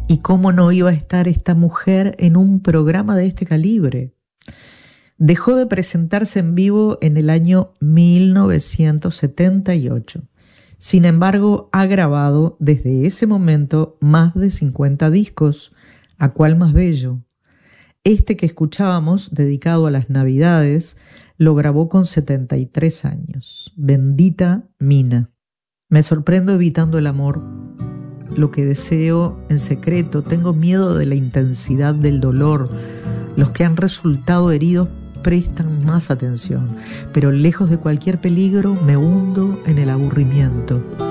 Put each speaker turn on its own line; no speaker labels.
¿Y cómo no iba a estar esta mujer en un programa de este calibre? Dejó de presentarse en vivo en el año 1978. Sin embargo, ha grabado desde ese momento más de 50 discos. ¿A cuál más bello? Este que escuchábamos, dedicado a las Navidades, lo grabó con 73 años. Bendita Mina. Me sorprendo evitando el amor. Lo que deseo en secreto, tengo miedo de la intensidad del dolor. Los que han resultado heridos prestan más atención, pero lejos de cualquier peligro me hundo en el aburrimiento.